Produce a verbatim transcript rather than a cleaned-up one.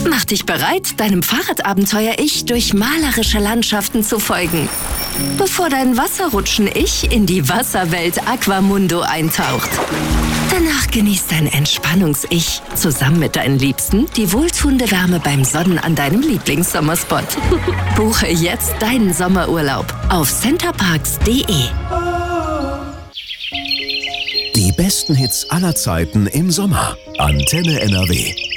Mach dich bereit, deinem Fahrradabenteuer-Ich durch malerische Landschaften zu folgen, bevor dein Wasserrutschen-Ich in die Wasserwelt Aquamundo eintaucht. Danach genießt dein Entspannungs-Ich zusammen mit deinen Liebsten die wohltuende Wärme beim Sonnen an deinem Lieblingssommerspot. Buche jetzt deinen Sommerurlaub auf centerparks punkt de. Die besten Hits aller Zeiten im Sommer. Antenne N R W.